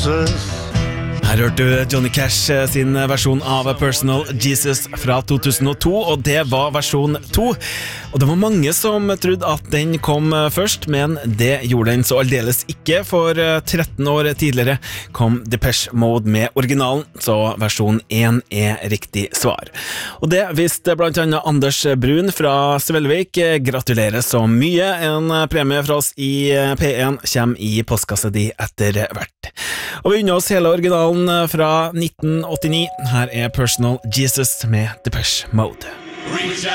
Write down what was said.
Her hørte du Johnny Cash sin versjon av Personal Jesus fra 2002, og det var versjon 2. Og det var mange som trodde at den kom først, men det gjorde den så aldeles ikke, for 13 år tidligere kom Depeche Mode med originalen, så versjon 1 er riktig svar. Og det visste blant annet Anders Brun fra Svelvik. Gratulerer så mye, en premie fra oss i P1 kommer i postkassa di etter hvert. Og vi unner oss hele originalen fra 1989. Her er Personal Jesus med Depeche Mode.